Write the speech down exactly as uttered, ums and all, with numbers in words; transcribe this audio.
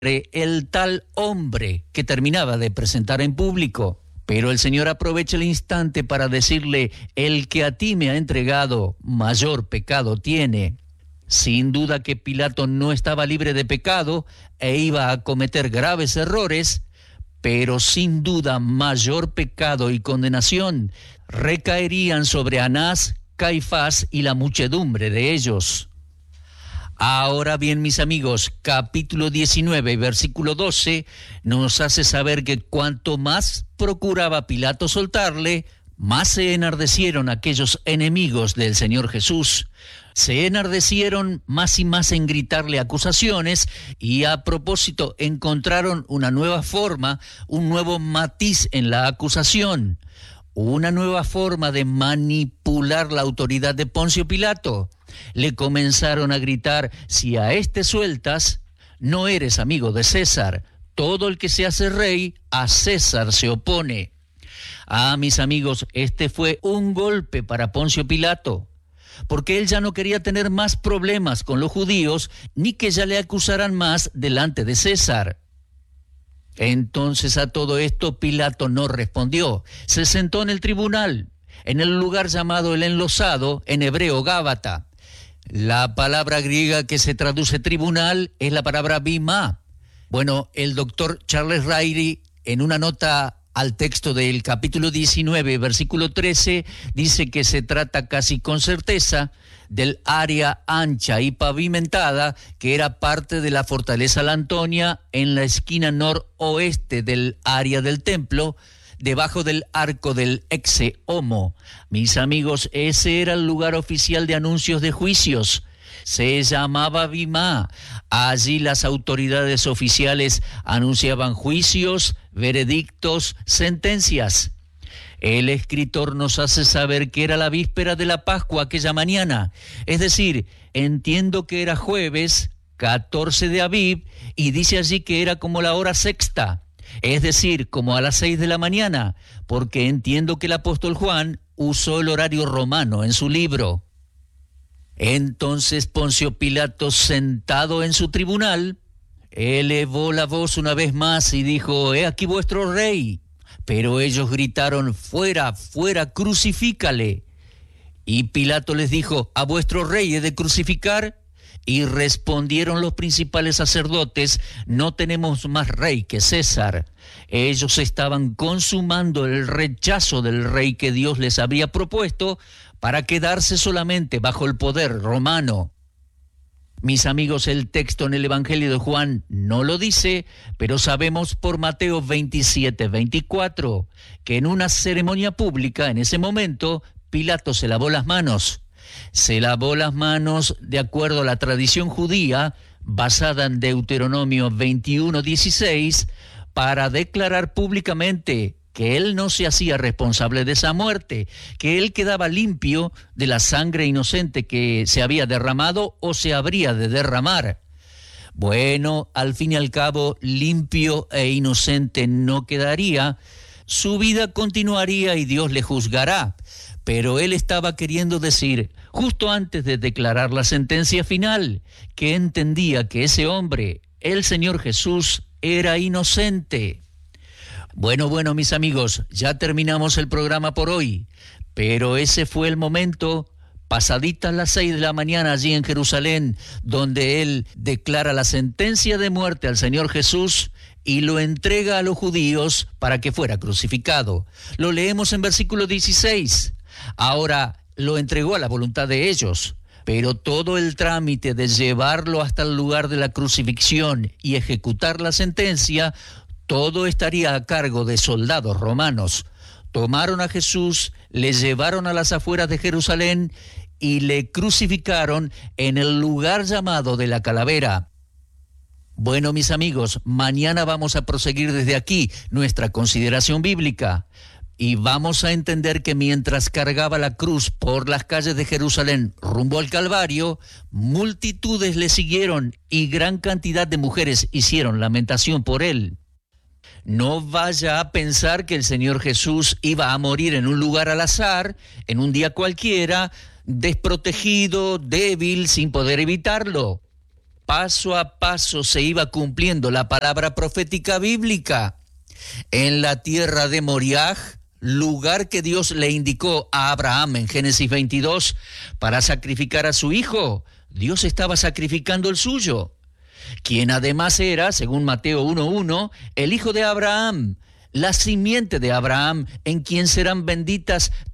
el tal hombre que terminaba de presentar en público. Pero el Señor aprovecha el instante para decirle: el que a ti me ha entregado, mayor pecado tiene. Sin duda que Pilato no estaba libre de pecado e iba a cometer graves errores, pero sin duda mayor pecado y condenación recaerían sobre Anás, Caifás y la muchedumbre de ellos. Ahora bien, mis amigos, capítulo diecinueve, versículo doce, nos hace saber que cuanto más procuraba Pilato soltarle, más se enardecieron aquellos enemigos del Señor Jesús. Se enardecieron más y más en gritarle acusaciones y a propósito encontraron una nueva forma, un nuevo matiz en la acusación, una nueva forma de manipular la autoridad de Poncio Pilato. Le comenzaron a gritar: si a este sueltas, no eres amigo de César. Todo el que se hace rey, a César se opone. Ah, mis amigos, este fue un golpe para Poncio Pilato, porque él ya no quería tener más problemas con los judíos, ni que ya le acusaran más delante de César. Entonces a todo esto Pilato no respondió. Se sentó en el tribunal, en el lugar llamado el Enlosado, en hebreo Gábata. La palabra griega que se traduce tribunal es la palabra bimá. Bueno, el doctor Charles Ryrie, en una nota al texto del capítulo diecinueve, versículo trece, dice que se trata casi con certeza del área ancha y pavimentada que era parte de la fortaleza La Antonia en la esquina noroeste del área del templo, debajo del arco del Exe Homo. Mis amigos, ese era el lugar oficial de anuncios de juicios. Se llamaba Bimá. Allí las autoridades oficiales anunciaban juicios, veredictos, sentencias. El escritor nos hace saber que era la víspera de la Pascua aquella mañana. Es decir, entiendo que era jueves catorce de Aviv y dice allí que era como la hora sexta. Es decir, como a las seis de la mañana, porque entiendo que el apóstol Juan usó el horario romano en su libro. Entonces Poncio Pilato, sentado en su tribunal, elevó la voz una vez más y dijo: «He aquí vuestro rey». Pero ellos gritaron: «Fuera, fuera, crucifícale». Y Pilato les dijo: «¿A vuestro rey he de crucificar?». Y respondieron los principales sacerdotes: «No tenemos más rey que César». Ellos estaban consumando el rechazo del rey que Dios les había propuesto para quedarse solamente bajo el poder romano. Mis amigos, el texto en el Evangelio de Juan no lo dice, pero sabemos por Mateo veintisiete, veinticuatro, que en una ceremonia pública, en ese momento, Pilato se lavó las manos. Se lavó las manos de acuerdo a la tradición judía, basada en Deuteronomio veintiuno, dieciséis, para declarar públicamente que él no se hacía responsable de esa muerte, que él quedaba limpio de la sangre inocente que se había derramado o se habría de derramar. Bueno, al fin y al cabo, limpio e inocente no quedaría, su vida continuaría y Dios le juzgará. Pero él estaba queriendo decir, justo antes de declarar la sentencia final, que entendía que ese hombre, el Señor Jesús, era inocente. Bueno, bueno, mis amigos, ya terminamos el programa por hoy, pero ese fue el momento, pasaditas las seis de la mañana allí en Jerusalén, donde él declara la sentencia de muerte al Señor Jesús y lo entrega a los judíos para que fuera crucificado. Lo leemos en versículo dieciséis. Ahora lo entregó a la voluntad de ellos, pero todo el trámite de llevarlo hasta el lugar de la crucifixión y ejecutar la sentencia, todo estaría a cargo de soldados romanos. Tomaron a Jesús, le llevaron a las afueras de Jerusalén y le crucificaron en el lugar llamado de la Calavera. Bueno, mis amigos, mañana vamos a proseguir desde aquí nuestra consideración bíblica y vamos a entender que mientras cargaba la cruz por las calles de Jerusalén rumbo al Calvario, multitudes le siguieron y gran cantidad de mujeres hicieron lamentación por él. No vaya a pensar que el Señor Jesús iba a morir en un lugar al azar, en un día cualquiera, desprotegido, débil, sin poder evitarlo. paso a paso se iba cumpliendo la palabra profética bíblica. En la tierra de Moriah, lugar que Dios le indicó a Abraham en Génesis veintidós para sacrificar a su hijo, Dios estaba sacrificando el suyo, quien además era, según Mateo uno uno, el hijo de Abraham, la simiente de Abraham, en quien serán benditas